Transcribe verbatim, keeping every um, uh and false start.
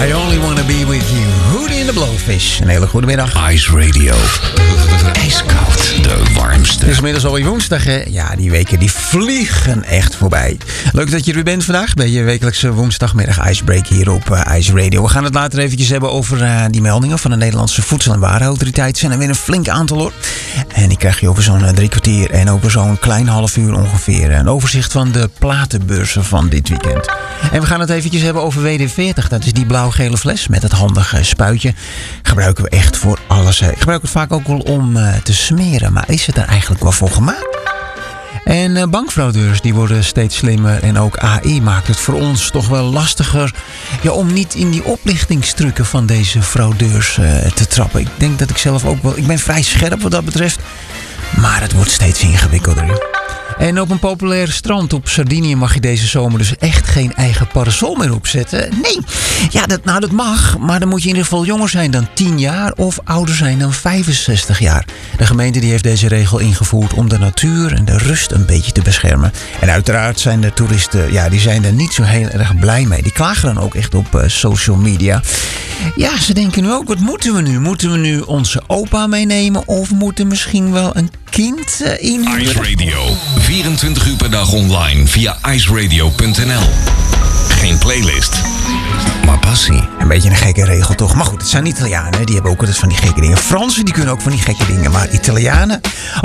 I only wanna be with you. Hootie in the Blowfish. Een hele goede middag. Ice Radio. IJskoud. De warmste. Het is inmiddels alweer woensdag, hè? Ja, die weken die vliegen echt voorbij. Leuk dat je er weer bent vandaag bij je wekelijkse woensdagmiddag Icebreak hier op uh, Ice Radio. We gaan het later eventjes hebben over uh, die meldingen van de Nederlandse Voedsel- en Warenautoriteit. Er zijn er weer een flink aantal, hoor. En die krijg je over zo'n uh, drie kwartier en over zo'n klein half uur ongeveer. Een overzicht van de platenbeurzen van dit weekend. En we gaan het eventjes hebben over W D veertig. Dat is die blauw-gele fles met het handige spuitje. Gebruiken we echt voor alles. Ik gebruik het vaak ook wel om uh, te smeren. Maar is het er eigenlijk wel voor gemaakt? En uh, bankfraudeurs die worden steeds slimmer. En ook A I maakt het voor ons toch wel lastiger. Ja, om niet in die oplichtingstrucken van deze fraudeurs uh, te trappen. Ik denk dat ik zelf ook wel... Ik ben vrij scherp wat dat betreft. Maar het wordt steeds ingewikkelder. Hè? En op een populair strand op Sardinië mag je deze zomer dus echt geen eigen parasol meer opzetten. Nee, ja, dat, nou dat mag, maar dan moet je in ieder geval jonger zijn dan tien jaar of ouder zijn dan vijfenzestig jaar. De gemeente die heeft deze regel ingevoerd om de natuur en de rust een beetje te beschermen. En uiteraard zijn de toeristen, ja, die zijn er niet zo heel erg blij mee. Die klagen dan ook echt op uh, social media. Ja, ze denken nu ook, wat moeten we nu? Moeten we nu onze opa meenemen of moeten misschien wel een kind uh, inhuren? Ice Radio. vierentwintig uur per dag online via iceradio punt n l. Geen playlist, maar passie. Een beetje een gekke regel toch? Maar goed, het zijn Italianen, die hebben ook altijd van die gekke dingen. Fransen, die kunnen ook van die gekke dingen. Maar Italianen...